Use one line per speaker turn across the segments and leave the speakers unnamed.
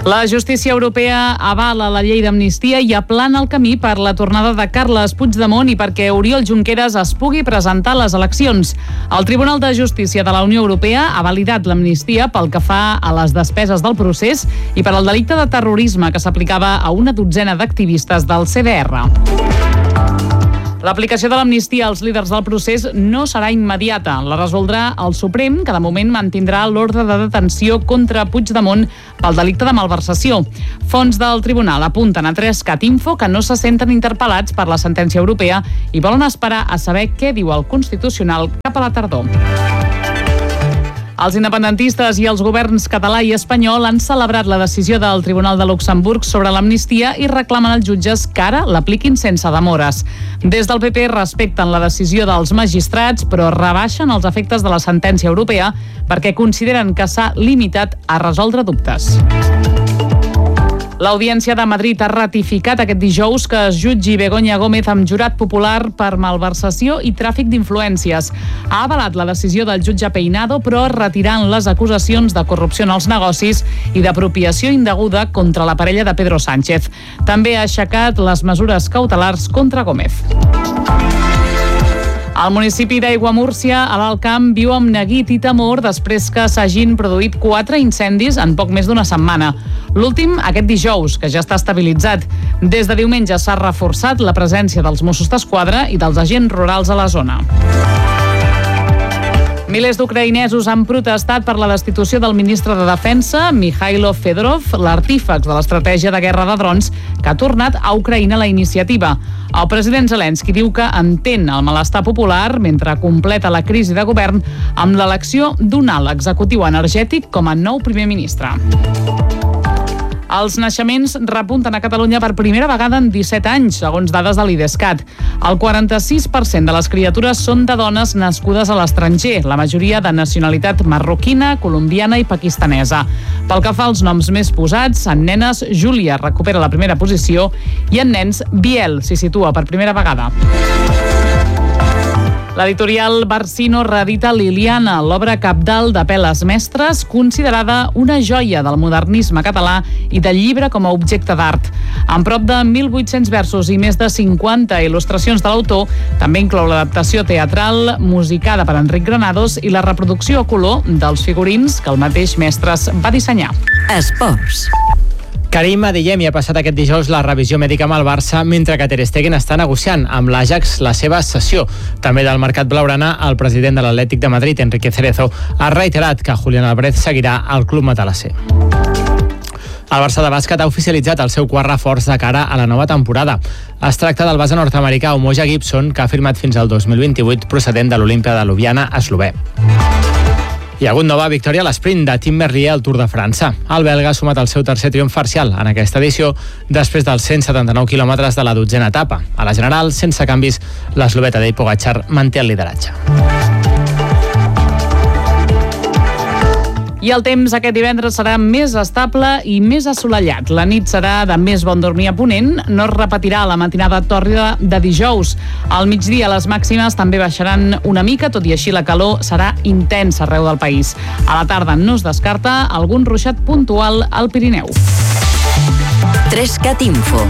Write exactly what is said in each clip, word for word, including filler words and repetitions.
La justícia europea avala la llei d'amnistia i aplana el camí per la tornada de Carles Puigdemont i perquè Oriol Junqueras es pugui presentar a les eleccions. El Tribunal de Justícia de la Unió Europea ha validat l'amnistia pel que fa a les despeses del procés i per al delicte de terrorisme que s'aplicava a una dotzena d'activistes del C D R. L'aplicació de l'amnistia als líders del procés no serà immediata. La resoldrà el Suprem, que de moment mantindrà l'ordre de detenció contra Puigdemont pel delicte de malversació. Fons del tribunal apunten a tres cat info que no se senten interpel·lats per la sentència europea i volen esperar a saber què diu el Constitucional cap a la tardor. Els independentistes i els governs català i espanyol han celebrat la decisió del Tribunal de Luxemburg sobre l'amnistia i reclamen als jutges que ara l'apliquin sense demores. Des del P P respecten la decisió dels magistrats, però rebaixen els efectes de la sentència europea perquè consideren que s'ha limitat a resoldre dubtes. L'Audiència de Madrid ha ratificat aquest dijous que es jutgi Begoña Gómez amb jurat popular per malversació i tràfic d'influències. Ha avalat la decisió del jutge Peinado, però retirant les acusacions de corrupció en els negocis i d'apropiació indeguda contra la parella de Pedro Sánchez. També ha aixecat les mesures cautelars contra Gómez. El municipi d'Aiguamúrcia, a l'Alt Camp, viu amb neguit i temor després que s'hagin produït quatre incendis en poc més d'una setmana. L'últim, aquest dijous, que ja està estabilitzat. Des de diumenge s'ha reforçat la presència dels Mossos d'Esquadra i dels agents rurals a la zona. Milers d'ucraïnesos han protestat per la destitució del ministre de Defensa, Mikhailo Fedorov, l'artífex de l'estratègia de guerra de drons, que ha tornat a Ucraïna la iniciativa. El president Zelensky diu que entén el malestar popular mentre completa la crisi de govern amb l'elecció d'un alt executiu energètic com a nou primer ministre. Els naixements repunten a Catalunya per primera vegada en disset anys, segons dades de l'Idescat. El quaranta-sis per cent de les criatures són de dones nascudes a l'estranger, la majoria de nacionalitat marroquina, colombiana i pakistanesa. Pel que fa als noms més posats, en nenes, Júlia recupera la primera posició i en nens, Biel s'hi situa per primera vegada. L'editorial Barsino reedita Liliana, l'obra cabdal d'Apel·les Mestres, considerada una joia del modernisme català i del llibre com a objecte d'art. Amb prop de mil vuit-cents versos i més de cinquanta il·lustracions de l'autor, també inclou l'adaptació teatral musicada per Enric Granados i la reproducció a color dels figurins que el mateix Mestres va dissenyar.
Esports.
Karim Adeyemi ha passat aquest dijous la revisió mèdica amb el Barça, mentre que Ter Stegen està negociant amb l'Ajax la seva cessió. També del mercat blaugrana, el president de l'Atlètic de Madrid, Enrique Cerezo, ha reiterat que Julián Álvarez seguirà al club matalasser. El Barça de bàsquet ha oficialitzat el seu quart reforç de cara a la nova temporada. Es tracta del base nord-americà Umoja Gibson, que ha firmat fins al dos mil vint-i-vuit procedent de l'Olimpia de Ljubljana, eslové. Hi ha hagut nova victòria a l'esprint de Tim Merlier al Tour de França. El belga ha sumat el seu tercer triomf parcial en aquesta edició després dels cent setanta-nou quilòmetres de la dotzena etapa. A la general, sense canvis, l'eslovè Tadej Pogačar manté el lideratge.
I el temps aquest divendres serà més estable i més assolellat. La nit serà de més bon dormir a ponent, no es repetirà la matinada tòrrida de dijous. Al migdia les màximes també baixaran una mica, tot i així la calor serà intensa arreu del país. A la tarda no es descarta algun ruixat puntual al Pirineu.
tres cat info.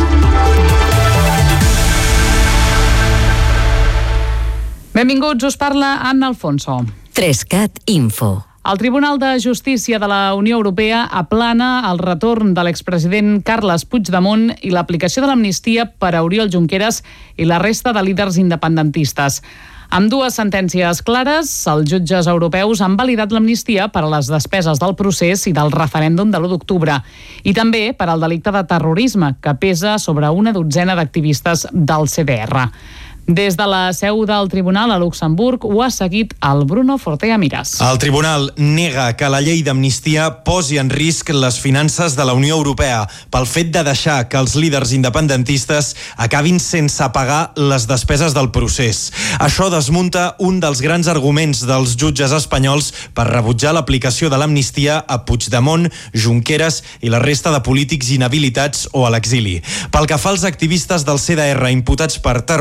Benvinguts, us parla Anna Alfonso.
tres cat info.
El Tribunal de Justícia de la Unió Europea aplana el retorn de l'expresident Carles Puigdemont i l'aplicació de l'amnistia per a Oriol Junqueras i la resta de líders independentistes. Amb dues sentències clares, els jutges europeus han validat l'amnistia per a les despeses del procés i del referèndum de l'u d'octubre i també per al delicte de terrorisme, que pesa sobre una dotzena d'activistes del C D R. Des de la seu del Tribunal a Luxemburg ho ha seguit el Bruno Fortea Miras.
El Tribunal nega que la llei d'amnistia posi en risc les finances de la Unió Europea pel fet de deixar que els líders independentistes acabin sense pagar les despeses del procés. Això desmunta un dels grans arguments dels jutges espanyols per rebutjar l'aplicació de l'amnistia a Puigdemont, Junqueras i la resta de polítics inhabilitats o a l'exili. Pel que fa als activistes del C D R imputats per terrorisme,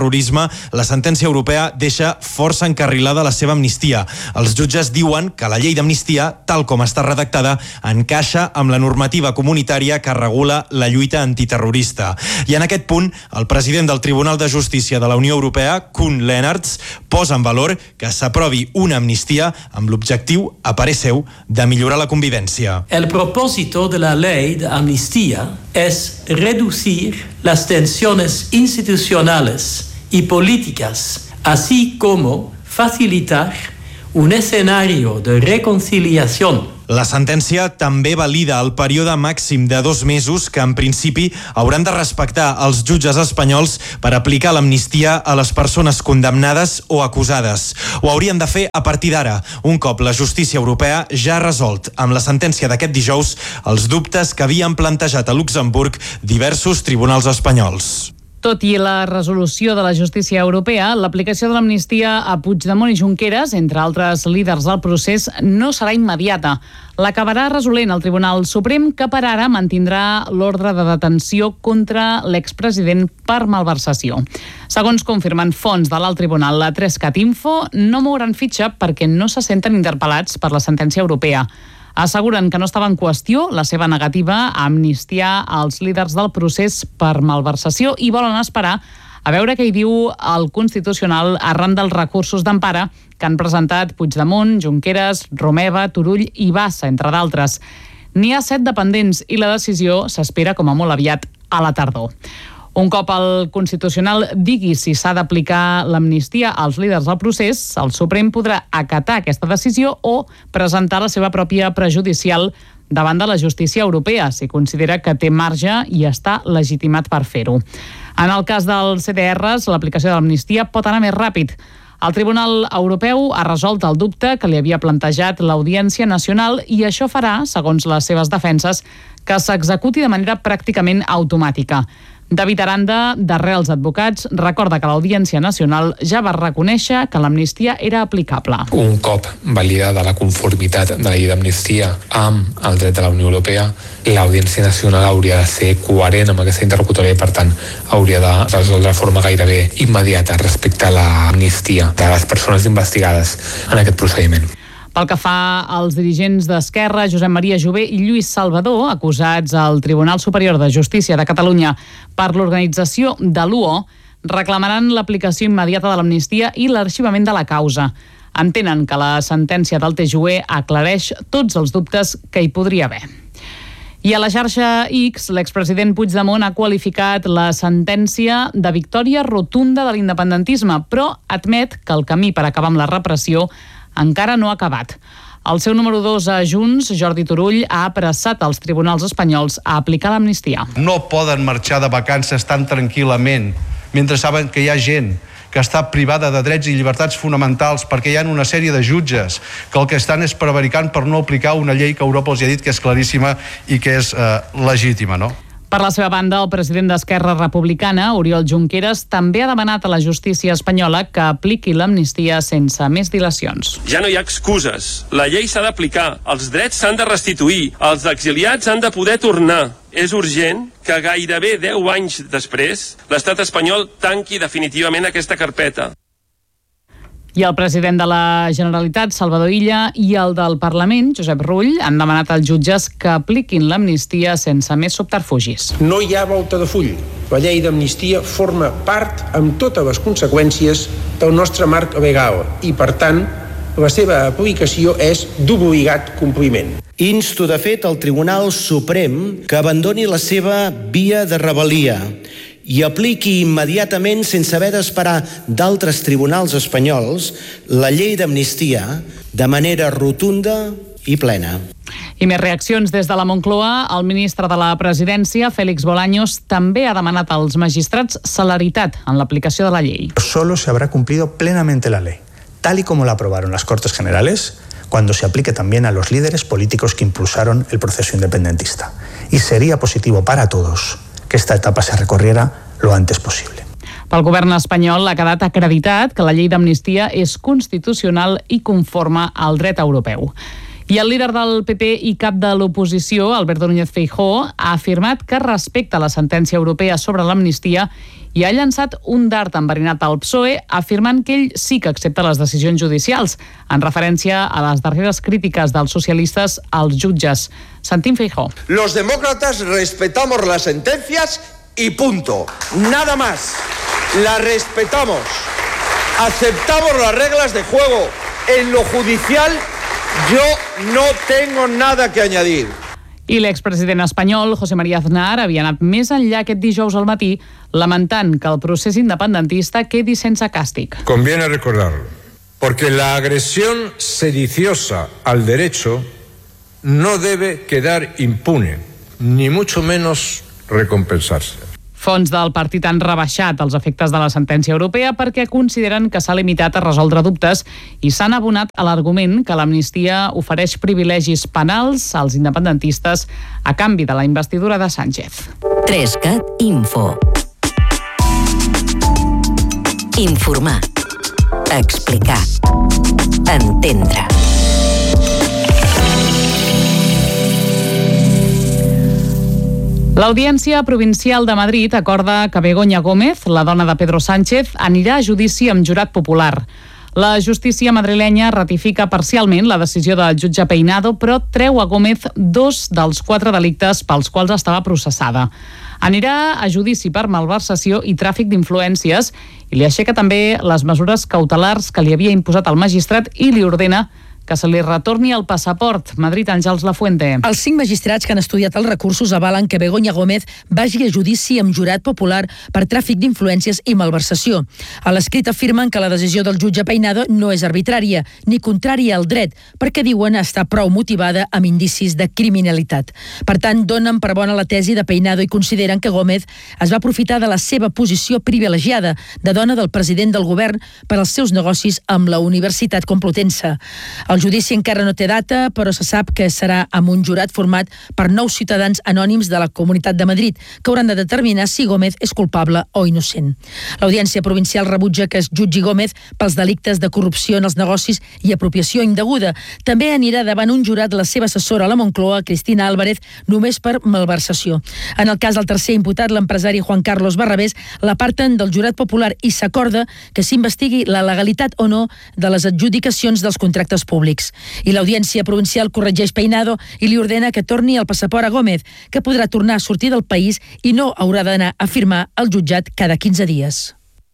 la sentència europea deixa força encarrilada la seva amnistia. Els jutges diuen que la llei d'amnistia, tal com està redactada, encaixa amb la normativa comunitària que regula la lluita antiterrorista. I en aquest punt, el president del Tribunal de Justícia de la Unió Europea, Koen Lenaerts, posa en valor que s'aprovi una amnistia amb l'objectiu, a parer seu, de millorar la convivència.
El propósito de la ley de amnistía es reducir las tensiones institucionales y políticas, así como facilitar un escenario de reconciliación.
La sentència també valida el període màxim de dos mesos que, en principi, hauran de respectar els jutges espanyols per aplicar l'amnistia a les persones condemnades o acusades. Ho haurien de fer a partir d'ara, un cop la justícia europea ja ha resolt amb la sentència d'aquest dijous els dubtes que havien plantejat a Luxemburg diversos tribunals espanyols.
Tot i la resolució de la justícia europea, l'aplicació de l'amnistia a Puigdemont i Junqueras, entre altres líders del procés, no serà immediata. L'acabarà resolent el Tribunal Suprem, que per ara mantindrà l'ordre de detenció contra l'expresident per malversació. Segons confirmen fonts de l'alt tribunal, la tres cat Info no mouran fitxa perquè no se senten interpel·lats per la sentència europea. Asseguren que no estava en qüestió la seva negativa a amnistiar els líders del procés per malversació i volen esperar a veure què hi diu el Constitucional arran dels recursos d'empara que han presentat Puigdemont, Junqueras, Romeva, Turull i Bassa, entre d'altres. N'hi ha set dependents i la decisió s'espera com a molt aviat a la tardor. Un cop el Constitucional digui si s'ha d'aplicar l'amnistia als líders del procés, el Suprem podrà acatar aquesta decisió o presentar la seva pròpia prejudicial davant de la justícia europea, si considera que té marge i està legitimat per fer-ho. En el cas dels C D Rs, l'aplicació de l'amnistia pot anar més ràpid. El Tribunal Europeu ha resolt el dubte que li havia plantejat l'Audiència Nacional i això farà, segons les seves defenses, que s'executi de manera pràcticament automàtica. David Aranda, d'Arrels Advocats, recorda que l'Audiència Nacional ja va reconèixer que l'amnistia era aplicable.
Un cop validada la conformitat de la llei d'amnistia amb el dret de la Unió Europea, l'Audiència Nacional hauria de ser coherent amb aquesta interlocutòria i, per tant, hauria de resoldre de forma gairebé immediata respecte a l'amnistia de les persones investigades en aquest procediment.
Pel que fa als dirigents d'Esquerra, Josep Maria Jové i Lluís Salvador, acusats al Tribunal Superior de Justícia de Catalunya per l'organització de l'U O, reclamaran l'aplicació immediata de l'amnistia i l'arxivament de la causa. Entenen que la sentència del T J U E aclareix tots els dubtes que hi podria haver. I a la xarxa X, l'expresident Puigdemont ha qualificat la sentència de victòria rotunda de l'independentisme, però admet que el camí per acabar amb la repressió encara no ha acabat. El seu número dos a Junts, Jordi Turull, ha apressat els tribunals espanyols a aplicar l'amnistia.
No poden marxar de vacances tan tranquil·lament mentre saben que hi ha gent que està privada de drets i llibertats fonamentals perquè hi ha una sèrie de jutges que el que estan és prevaricant per no aplicar una llei que Europa els ha dit que és claríssima i que és eh, legítima, no?
Per la seva banda, el president d'Esquerra Republicana, Oriol Junqueras, també ha demanat a la justícia espanyola que apliqui l'amnistia sense més dilacions.
Ja no hi ha excuses. La llei s'ha d'aplicar, els drets s'han de restituir, els exiliats han de poder tornar. És urgent que gairebé deu anys després l'estat espanyol tanqui definitivament aquesta carpeta.
I el president de la Generalitat, Salvador Illa, i el del Parlament, Josep Rull, han demanat als jutges que apliquin l'amnistia sense més subterfugis.
No hi ha volta de full. La llei d'amnistia forma part, amb totes les conseqüències, del nostre marc legal i, per tant, la seva aplicació és d'obligat compliment.
Insto, de fet, al Tribunal Suprem que abandoni la seva via de rebel·lia i apliqui immediatament, sense haver d'esperar d'altres tribunals espanyols, la llei d'amnistia de manera rotunda i plena.
I més reaccions des de la Moncloa. El ministre de la Presidència, Félix Bolaños, també ha demanat als magistrats celeritat en l'aplicació de la llei.
Solo se habrá cumplido plenamente la ley, tal y como la aprobaron las Cortes Generales, cuando se aplique también a los líderes políticos que impulsaron el proceso independentista. Y sería positivo para todos que esta etapa se recorriera lo antes posible.
Pel govern espanyol ha quedat acreditat que la llei d'amnistia és constitucional i conforme al dret europeu. I el líder del P P i cap de l'oposició, Alberto Núñez Feijóo, ha afirmat que respecta la sentència europea sobre l'amnistia i ha llançat un dard enverinat al P S O E, afirmant que ell sí que accepta les decisions judicials, en referència a les darreres crítiques dels socialistes als jutges. Sentim Feijóo.
Los demócratas respetamos las sentencias y punto. Nada más. Las respetamos. Aceptamos las reglas de juego. En lo judicial, yo no tengo nada que añadir.
I l'expresident espanyol, José María Aznar, havia anat més enllà aquest dijous al matí, lamentant que el procés independentista quedi sense càstig.
Conviene recordarlo, porque la agresión sediciosa al derecho no debe quedar impune, ni mucho menos recompensarse.
Fons del partit han rebaixat els efectes de la sentència europea perquè consideren que s'ha limitat a resoldre dubtes i s'han abonat a l'argument que l'amnistia ofereix privilegis penals als independentistes a canvi de la investidura de Sánchez.
trescat Info. Informar. Explicar. Entendre.
L'Audiència Provincial de Madrid acorda que Begoña Gómez, la dona de Pedro Sánchez, anirà a judici amb jurat popular. La justícia madrilenya ratifica parcialment la decisió del jutge Peinado, però treu a Gómez dos dels quatre delictes pels quals estava processada. Anirà a judici per malversació i tràfic d'influències i li aixeca també les mesures cautelars que li havia imposat el magistrat i li ordena que se li retorni el passaport. Madrid, Àngels Lafuente.
Els cinc magistrats que han estudiat els recursos avalen que Begoña Gómez vagi a judici amb jurat popular per tràfic d'influències i malversació. A l'escrit afirmen que la decisió del jutge Peinado no és arbitrària ni contrària al dret, perquè diuen està prou motivada amb indicis de criminalitat. Per tant, donen per bona la tesi de Peinado i consideren que Gómez es va aprofitar de la seva posició privilegiada de dona del president del govern per als seus negocis amb la Universitat Complutense. El judici encara no té data, però se sap que serà amb un jurat format per nou ciutadans anònims de la Comunitat de Madrid, que hauran de determinar si Gómez és culpable o innocent. L'Audiència Provincial rebutja que es jutgi Gómez pels delictes de corrupció en els negocis i apropiació indeguda. També anirà davant un jurat la seva assessora a la Moncloa, Cristina Álvarez, només per malversació. En el cas del tercer imputat, l'empresari Juan Carlos Barrabés, l'aparten del jurat popular i s'acorda que s'investigui la legalitat o no de les adjudicacions dels contractes públics. I l'Audiència Provincial corregeix Peinado i li ordena que torni el passaport a Gómez, que podrà tornar a sortir del país i no haurà d'anar a firmar al jutjat cada quinze dies.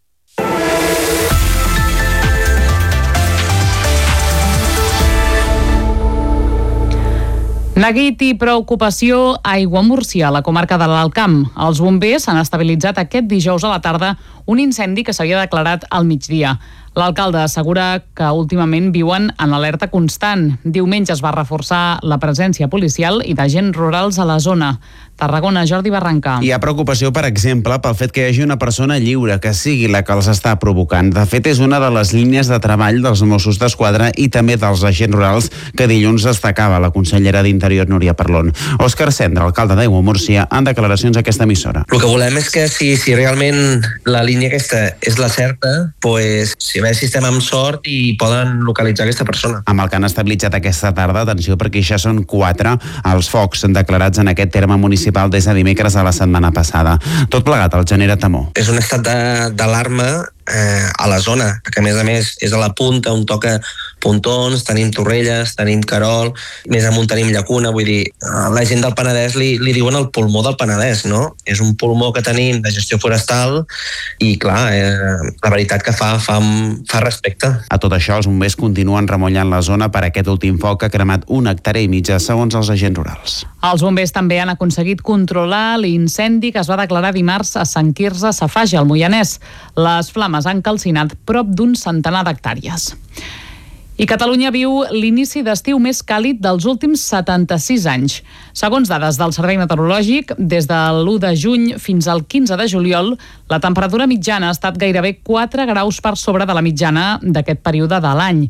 Neguit i preocupació a Aiguamúrcia, a la comarca de l'Alt Camp. Els bombers han estabilitzat aquest dijous a la tarda un incendi que s'havia declarat al migdia. L'alcalde assegura que últimament viuen en alerta constant. Diumenge es va reforçar la presència policial i d'agents rurals a la zona. Tarragona, Jordi Barranca.
Hi ha preocupació, per exemple, pel fet que hi hagi una persona lliure, que sigui la que els està provocant. De fet, és una de les línies de treball dels Mossos d'Esquadra i també dels agents rurals que dilluns destacava la consellera d'Interior, Núria Parlon. Òscar Cendra, alcalde d'Aiguamúrcia, en declaracions a aquesta emissora.
El que volem és que si, si realment la línia aquesta és la certa, pues, si ve el sistema amb sort i poden localitzar aquesta persona.
Amb el que han estabilitzat aquesta tarda, atenció, perquè ja són quatre els focs declarats en aquest terme municipal des de dimecres de la setmana passada. Tot plegat el genera temor.
És un estat d'alarma eh, a la zona, perquè a més a més és a la punta on toca Pontons, tenim Torrelles, tenim Querol, més amunt tenim Llacuna, vull dir, la gent del Penedès li, li diuen el pulmó del Penedès, no? És un pulmó que tenim de gestió forestal i, clar, eh, la veritat que fa, fa, fa respecte.
A tot això, els bombers continuen remollant la zona per aquest últim foc que ha cremat una hectàrea i mitja, segons els agents rurals.
Els bombers també han aconseguit controlar l'incendi que es va declarar dimarts a Sant Quirze Safaja, al Moianès. Les flames han calcinat prop d'un centenar d'hectàrees. I Catalunya viu l'inici d'estiu més càlid dels últims setanta-sis anys. Segons dades del Servei Meteorològic, des de l'u de juny fins al quinze de juliol, la temperatura mitjana ha estat gairebé quatre graus per sobre de la mitjana d'aquest període de l'any.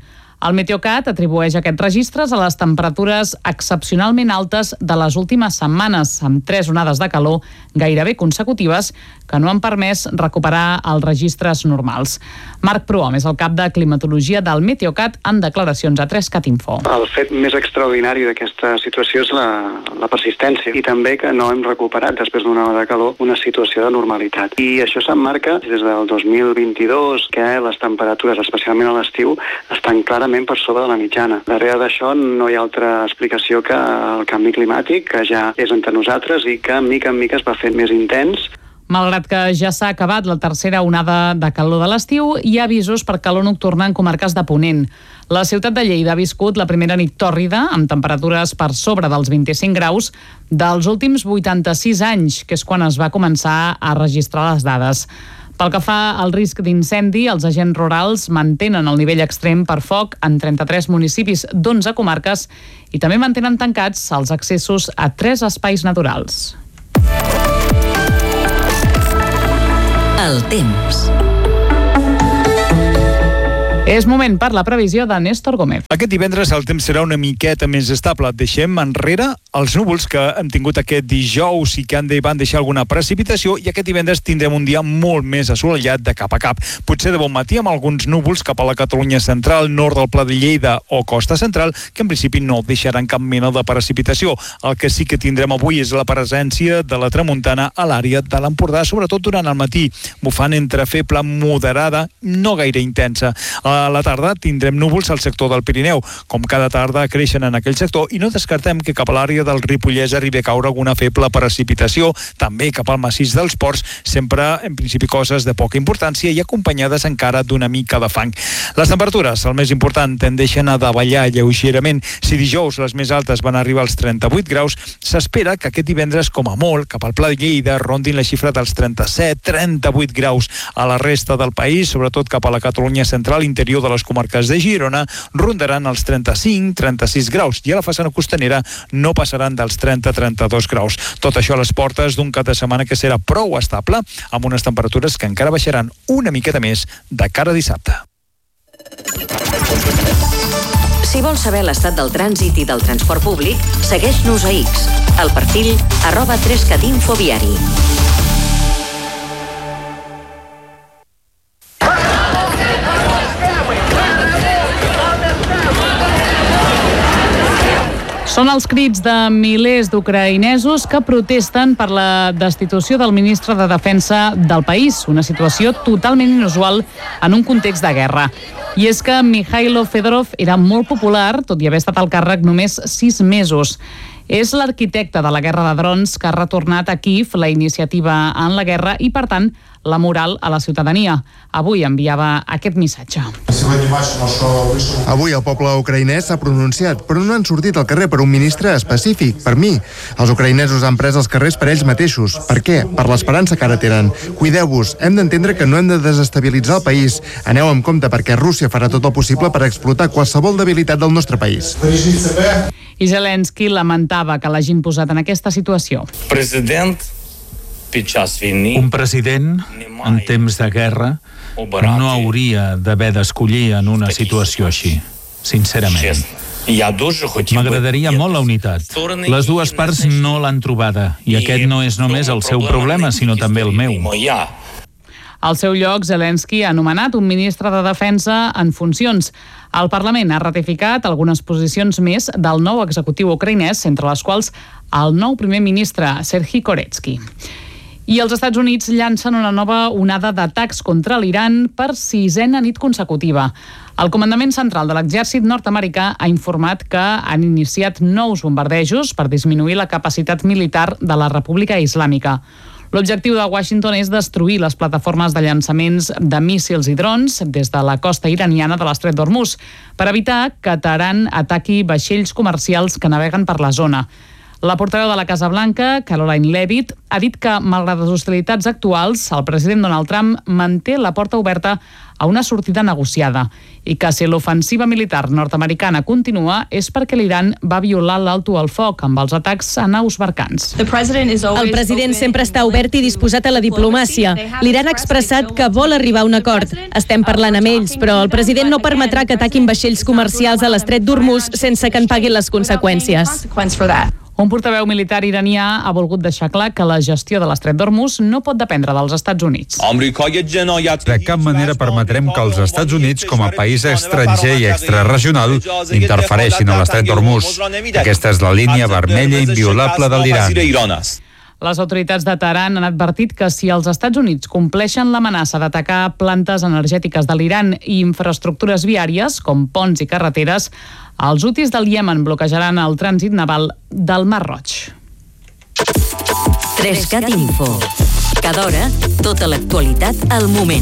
El Meteocat atribueix aquests registres a les temperatures excepcionalment altes de les últimes setmanes, amb tres onades de calor gairebé consecutives que no han permès recuperar els registres normals. Marc Prohom és el cap de climatologia del Meteocat en declaracions a tres cat info.
El fet més extraordinari d'aquesta situació és la, la persistència i també que no hem recuperat després d'una onada de calor una situació de normalitat. I això s'emmarca des del dos mil vint-i-dos que les temperatures, especialment a l'estiu, estan clarament per sobre de la mitjana. Darrere d'això no hi ha altra explicació que el canvi climàtic, que ja és entre nosaltres i que mica en mica es va fent més intens.
Malgrat que ja s'ha acabat la tercera onada de calor de l'estiu, hi ha avisos per calor nocturna en comarques de Ponent. La ciutat de Lleida ha viscut la primera nit tòrrida, amb temperatures per sobre dels vint-i-cinc graus, dels últims vuitanta-sis anys, que és quan es va començar a registrar les dades. Pel que fa al risc d'incendi, els agents rurals mantenen el nivell extrem per foc en trenta-tres municipis d'onze comarques i també mantenen tancats els accessos a tres espais naturals.
El temps.
És moment per la previsió de Néstor Gómez.
Aquest divendres el temps serà una miqueta més estable. Deixem enrere els núvols que hem tingut aquest dijous i que han de, van deixar alguna precipitació, i aquest divendres tindrem un dia molt més assolellat de cap a cap. Potser de bon matí amb alguns núvols cap a la Catalunya central, nord del Pla de Lleida o costa central, que en principi no deixaran cap mena de precipitació. El que sí que tindrem avui és la presència de la tramuntana a l'àrea de l'Empordà, sobretot durant el matí, bufant entre feble moderada, no gaire intensa. A la tarda tindrem núvols al sector del Pirineu. Com cada tarda creixen en aquell sector, i no descartem que cap a l'àrea del Ripollès arribi a caure alguna feble precipitació, també cap al massís dels Ports, sempre en principi coses de poca importància i acompanyades encara d'una mica de fang. Les temperatures, el més important, tendeixen a davallar lleugerament. Si dijous les més altes van arribar als trenta-vuit graus, s'espera que aquest divendres, com a molt, cap al Pla de Lleida rondin la xifra dels trenta-set trenta-vuit graus. A la resta del país, sobretot cap a la Catalunya central, interior de les comarques de Girona, rondaran els trenta-cinc trenta-sis graus, i a la façana costanera no passaran dels trenta trenta-dos graus. Tot això a les portes d'un cap de setmana que serà prou estable, amb unes temperatures que encara baixaran una miqueta més de cara a dissabte.
Si vols saber l'estat del trànsit i del transport públic, segueix-nos a X, al perfil arroba tres cat info viari.
Són els crits de milers d'ucraïnesos que protesten per la destitució del ministre de Defensa del país, una situació totalment inusual en un context de guerra. I és que Mikhailo Fedorov era molt popular, tot i haver estat al càrrec només sis mesos. És l'arquitecte de la guerra de drons que ha retornat a Kíev la iniciativa en la guerra i, per tant, la moral a la ciutadania. Avui enviava aquest missatge.
Avui el poble ucraïnès s'ha pronunciat, però no han sortit al carrer per un ministre específic, per mi. Els ucraïnesos han pres els carrers per ells mateixos. Per què? Per l'esperança que ara tenen. Cuideu-vos, hem d'entendre que no hem de desestabilitzar el país. Aneu amb compte perquè Rússia farà tot el possible per explotar qualsevol debilitat del nostre país.
I Zelensky lamentava que l'hagin posat en aquesta situació.
President Un president, en temps de guerra, no hauria d'haver d'escollir en una situació així, sincerament. M'agradaria molt la unitat. Les dues parts no l'han trobada, i aquest no és només el seu problema, sinó també el meu.
Al seu lloc, Zelensky ha nomenat un ministre de Defensa en funcions. El Parlament ha ratificat algunes posicions més del nou executiu ucraïnès, entre les quals el nou primer ministre, Serhii Koretsky. I els Estats Units llancen una nova onada d'atacs contra l'Iran per sisena nit consecutiva. El Comandament Central de l'Exèrcit nord-americà ha informat que han iniciat nous bombardejos per disminuir la capacitat militar de la República Islàmica. L'objectiu de Washington és destruir les plataformes de llançaments de míssils i drons des de la costa iraniana de l'Estret d'Hormuz per evitar que Teheran ataqui vaixells comercials que naveguen per la zona. La portaveu de la Casa Blanca, Caroline Leavitt, ha dit que, malgrat les hostilitats actuals, el president Donald Trump manté la porta oberta a una sortida negociada i que si l'ofensiva militar nord-americana continua és perquè l'Iran va violar l'alto al foc amb els atacs a naus mercants.
El president sempre està obert i disposat a la diplomàcia. L'Iran ha expressat que vol arribar a un acord. Estem parlant amb ells, però el president no permetrà que ataquin vaixells comercials a l'estret d'Hormuz sense que en paguin les conseqüències.
Un portaveu militar iranià ha volgut deixar clar que la gestió de l'estret d'Hormuz no pot dependre dels Estats Units.
De cap manera permetrem que els Estats Units, com a país estranger i extraregional, interfereixin a l'estret d'Hormuz. Aquesta és la línia vermella inviolable de l'Iran.
Les autoritats de Teheran han advertit que si els Estats Units compleixen l'amenaça d'atacar plantes energètiques de l'Iran i infraestructures viàries, com ponts i carreteres, els hutis del Iemen bloquejaran el trànsit naval del Mar Roig.
Trescat Info. Cada hora, tota l'actualitat al moment.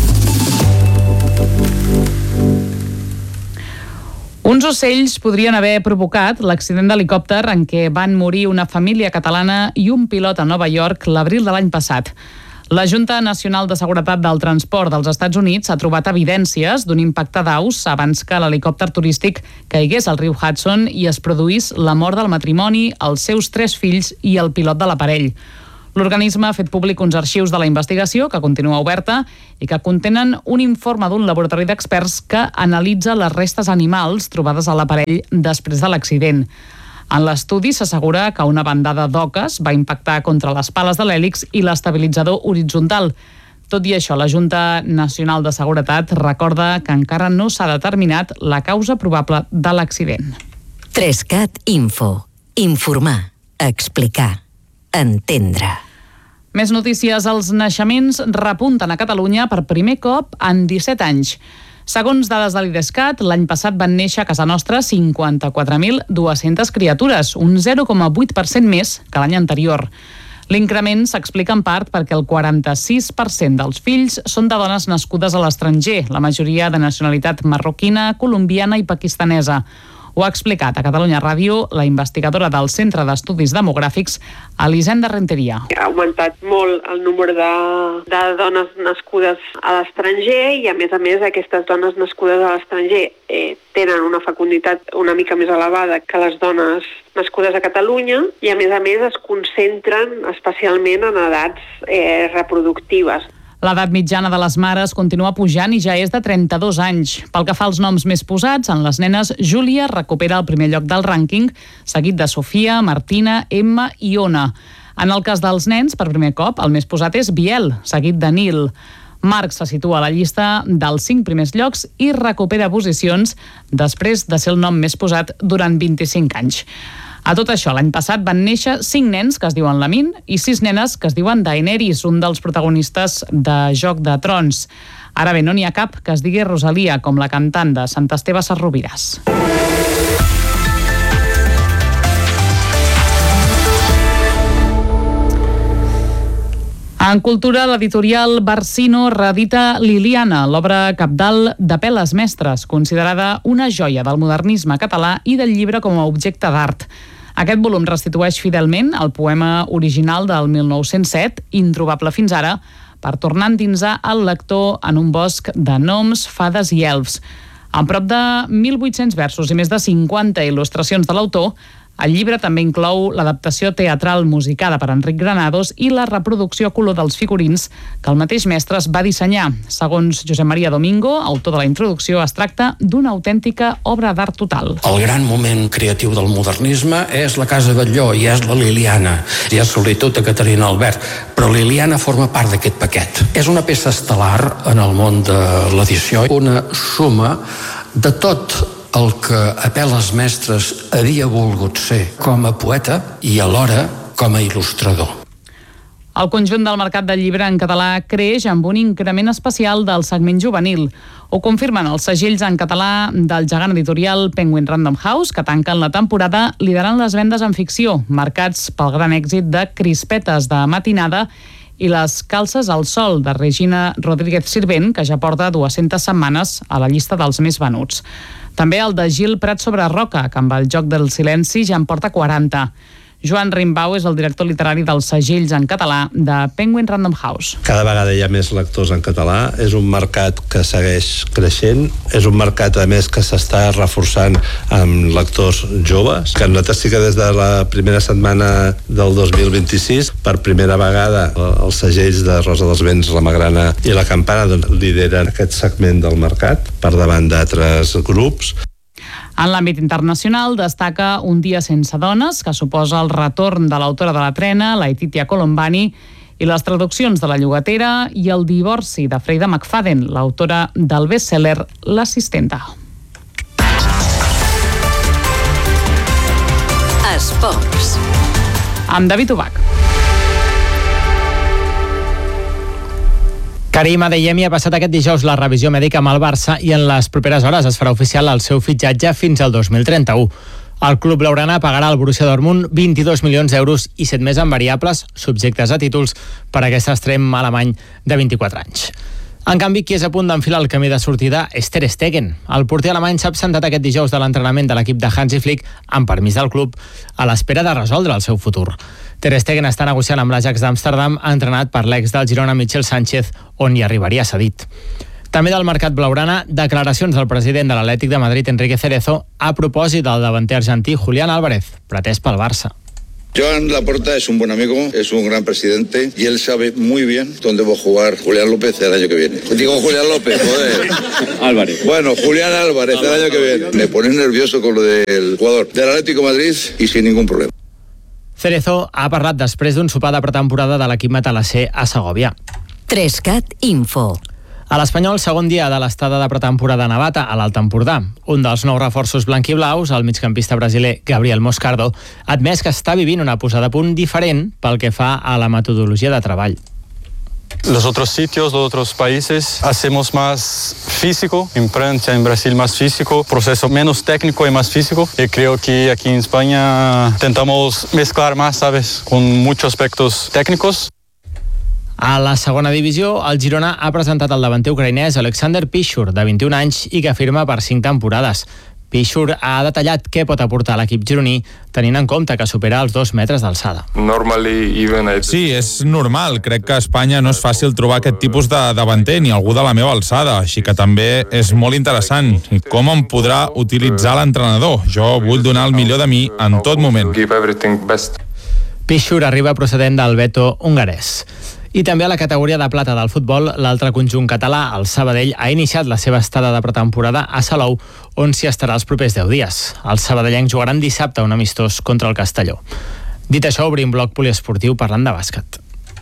Uns ocells podrien haver provocat l'accident d'helicòpter en què van morir una família catalana i un pilot a Nova York l'abril de l'any passat. La Junta Nacional de Seguretat del Transport dels Estats Units ha trobat evidències d'un impacte d'aus abans que l'helicòpter turístic caigués al riu Hudson i es produís la mort del matrimoni, els seus tres fills i el pilot de l'aparell. L'organisme ha fet públic uns arxius de la investigació, que continua oberta, i que contenen un informe d'un laboratori d'experts que analitza les restes animals trobades a l'aparell després de l'accident. En l'estudi s'assegura que una bandada d'oques va impactar contra les pales de l'hèlix i l'estabilitzador horitzontal. Tot i això, la Junta Nacional de Seguretat recorda que encara no s'ha determinat la causa probable de l'accident.
Trescat Info. Informar, explicar, entendre.
Més notícies. Els naixements repunten a Catalunya per primer cop en disset anys. Segons dades de l'Idescat, l'any passat van néixer a casa nostra cinquanta-quatre mil dues-centes criatures, un zero coma vuit per cent més que l'any anterior. L'increment s'explica en part perquè el quaranta-sis per cent dels fills són de dones nascudes a l'estranger, la majoria de nacionalitat marroquina, colombiana i pakistanesa. Ho ha explicat a Catalunya Ràdio la investigadora del Centre d'Estudis Demogràfics, Elisenda Renteria.
Ha augmentat molt el número de, de dones nascudes a l'estranger i, a més a més, aquestes dones nascudes a l'estranger eh, tenen una fecunditat una mica més elevada que les dones nascudes a Catalunya i, a més a més, es concentren especialment en edats eh, reproductives.
L'edat mitjana de les mares continua pujant i ja és de trenta-dos anys. Pel que fa als noms més posats, en les nenes, Júlia recupera el primer lloc del rànquing, seguit de Sofia, Martina, Emma i Ona. En el cas dels nens, per primer cop, el més posat és Biel, seguit de Nil. Marc se situa a la llista dels cinc primers llocs i recupera posicions després de ser el nom més posat durant vint-i-cinc anys. A tot això, l'any passat van néixer cinc nens que es diuen Lamin i sis nenes que es diuen Daenerys, un dels protagonistes de Joc de Trons. Ara bé, no n'hi ha cap que es digui Rosalia, com la cantant de Sant Esteve Sesrovires. En cultura, l'editorial Barsino reedita Liliana, l'obra cabdal de Peles Mestres, considerada una joia del modernisme català i del llibre com a objecte d'art. Aquest volum restitueix fidelment el poema original del mil nou-cents set, introbable fins ara, per tornar a endinsar el lector en un bosc de gnoms, fades i elfs. Amb prop de mil vuit-cents versos i més de cinquanta il·lustracions de l'autor, el llibre també inclou l'adaptació teatral musicada per Enric Granados i la reproducció a color dels figurins que el mateix mestre es va dissenyar. Segons Josep Maria Domingo, autor de la introducció, es tracta d'una autèntica obra d'art total.
El gran moment creatiu del modernisme és la Casa Batlló i és la Liliana. Hi ha solitud a Caterina Albert, però Liliana forma part d'aquest paquet. És una peça estel·lar en el món de l'edició, una suma de tot el que a Peles Mestres havia volgut ser com a poeta i alhora com a il·lustrador.
El conjunt del mercat del llibre en català creix amb un increment especial del segment juvenil. Ho confirmen els segells en català del gegant editorial Penguin Random House, que tanquen la temporada liderant les vendes en ficció, marcats pel gran èxit de Crispetes de matinada i les calces al sol de Regina Rodríguez Sirvent, que ja porta dues-centes setmanes a la llista dels més venuts. També el de Gil Prat sobre Roca, que amb el Joc del silenci ja en porta quaranta. Joan Rimbau és el director literari dels segells en català de Penguin Random House.
Cada vegada hi ha més lectors en català, és un mercat que segueix creixent, és un mercat a més que s'està reforçant amb lectors joves, que nosaltres sí que des de la primera setmana del dos mil vint-i-sis, per primera vegada els segells de Rosa dels Vents, la Magrana i la Campana doncs, lideren aquest segment del mercat per davant d'altres grups.
En l'àmbit internacional destaca Un dia sense dones, que suposa el retorn de l'autora de la trena, Laetitia Colombani, i les traduccions de La llogatera i el divorci de Freida McFadden, l'autora del best-seller L'assistenta.
Esports.
Amb David Ubach.
Karim Adeyemi ha passat aquest dijous la revisió mèdica amb el Barça i en les properes hores es farà oficial el seu fitxatge fins al dos mil trenta-u. El club blaugrana pagarà al Borussia Dortmund vint-i-dos milions d'euros i set més en variables, subjectes a títols, per aquest extrem alemany de vint-i-quatre anys. En canvi, qui és a punt d'enfilar el camí de sortida és Ter Stegen. El porter alemany s'ha absentat aquest dijous de l'entrenament de l'equip de Hansi Flick amb permís del club a l'espera de resoldre el seu futur. Ter Stegen està negociant amb l'Ajax d'Amsterdam, entrenat per l'ex del Girona Michel Sánchez, on hi arribaria cedit. També del mercat blaugrana, declaracions del president de l'Atlètic de Madrid, Enrique Cerezo, a propòsit del davanter argentí Julián Álvarez, pretès pel Barça.
Joan Laporta es un buen amigo, es un gran presidente y él sabe muy bien dónde va a jugar Julián López el año que viene. Digo Julián López, joder. Álvarez. Bueno, Julián Álvarez el año que viene. Me pones nervioso con lo del jugador del Atlético de Madrid y sin ningún problema.
Cerezo ha parlat després d'un sopar de pretemporada de l'equip matalasser a Segòvia.
Trescat Info.
A l'Espanyol, segon dia de l'estada de pretemporada a Navata, a l'Alt Empordà. Un dels nous reforços blanquiblaus, el migcampista brasiler Gabriel Moscardo, ha admès que està vivint una posada a punt diferent pel que fa a la metodologia de treball.
Los otros sitios, los otros países, hacemos más físico, en Francia, en Brasil más físico, proceso menos técnico y más físico. Y creo que aquí en España intentamos mezclar más, ¿sabes?, con muchos aspectos técnicos.
A la segona divisió, el Girona ha presentat el davanter ucraïnès Alexander Pishur, de vint-i-un anys, i que firma per cinc temporades. Pishur ha detallat què pot aportar l'equip gironí, tenint en compte que supera els dos metres d'alçada.
Sí, és normal. Crec que a Espanya no és fàcil trobar aquest tipus de davanter ni algú de la meva alçada, així que també és molt interessant. I com em podrà utilitzar l'entrenador? Jo vull donar el millor de mi en tot moment.
Pishur arriba procedent del Beto hongarès. I també a la categoria de plata del futbol, l'altre conjunt català, el Sabadell, ha iniciat la seva estada de pretemporada a Salou, on s'hi estarà els propers deu dies. Els sabadellencs jugaran dissabte un amistós contra el Castelló. Dit això, obrim bloc poliesportiu parlant de bàsquet.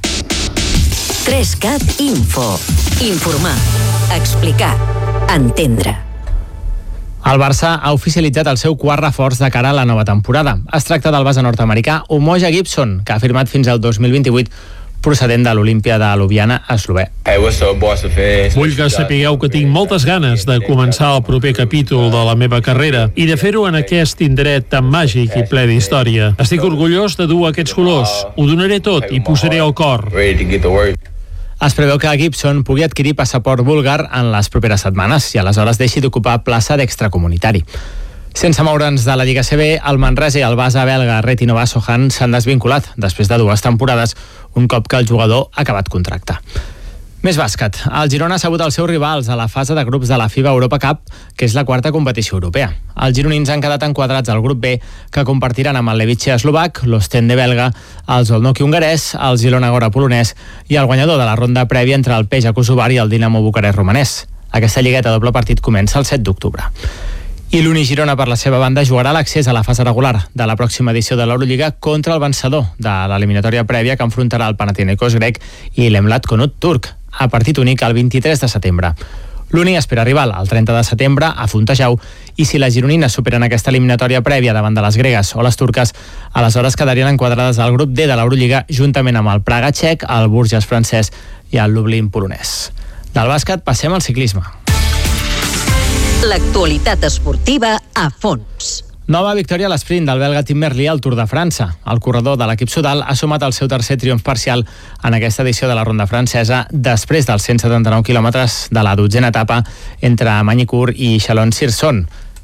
Trescat Info. Informar, explicar, entendre.
El Barça ha oficialitzat el seu quart reforç de cara a la nova temporada. Es tracta del base nord-americà Umoja Gibson, que ha firmat fins al dos mil vint-i-vuit, procedent de l'Olimpia de Ljubljana, eslovè.
Vull que sapigueu que tinc moltes ganes de començar el proper capítol de la meva carrera i de fer-ho en aquest indret tan màgic i ple d'història. Estic orgullós de dur aquests colors. Ho donaré tot i posaré el cor.
Es preveu que Gibson pugui adquirir passaport búlgar en les properes setmanes i aleshores deixi d'ocupar plaça d'extracomunitari. Sense moure'ns de la Lliga C B, el Manresa i el base belga Retinova Sohan s'han desvinculat després de dues temporades, un cop que el jugador ha acabat contracte. Més bàsquet. El Girona ha sabut els seus rivals a la fase de grups de la FIBA Europa Cup, que és la quarta competició europea. Els gironins han quedat enquadrats al grup B, que compartiran amb el Levice eslovac, l'Ostende belga, el Zolnoki hongarès, el Girona Gora polonès i el guanyador de la ronda prèvia entre el Peja Kosovar i el Dinamo Bucarest romanès. Aquesta lligueta a doble partit comença el set d'octubre. I l'Uni Girona, per la seva banda, jugarà l'accés a la fase regular de la pròxima edició de l'Eurolliga contra el vencedor de l'eliminatòria prèvia que enfrontarà el Panathinaikos grec i l'Emlat Konut turc, a partit únic el vint-i-tres de setembre. L'Uni espera rival el trenta de setembre a Fontejau i si les gironines superen aquesta eliminatòria prèvia davant de les gregues o les turques, aleshores quedarien enquadrades al grup D de l'Eurolliga juntament amb el Praga txec, el Bourges francès i el Lublin polonès. Del bàsquet passem al ciclisme.
L'actualitat esportiva a fons.
Nova victòria a l'esprint del belga Tim Merlier al Tour de França. El corredor de l'equip sudal ha sumat el seu tercer triomf parcial en aquesta edició de la ronda francesa després dels cent setanta-nou quilòmetres de la dotzena etapa entre Magny-Cours i Chalon-sur-Saône.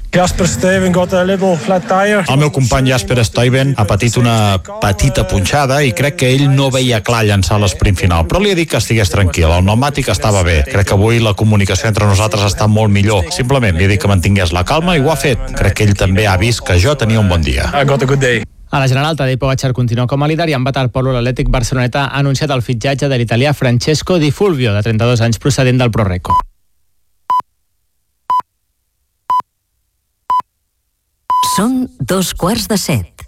Jasper Stuyven got a little flat tire.
El meu company Jasper Stuyven ha patit una petita punxada i crec que ell no veia clar llançar l'esprint final, però li he dit que estigués tranquil, el pneumàtic estava bé. Crec que avui la comunicació entre nosaltres està molt millor. Simplement li he dit que mantingués la calma i ho ha fet. Crec que ell també ha vist que jo tenia un bon dia.
I got a good day.
A la general, Tadej Pogačar continua com a líder i en Waterpolo l'Atlètic Barceloneta ha anunciat el fitxatge de l'italià Francesco Di Fulvio, de trenta-dos anys, procedent del Proreco.
Són dos quarts de set.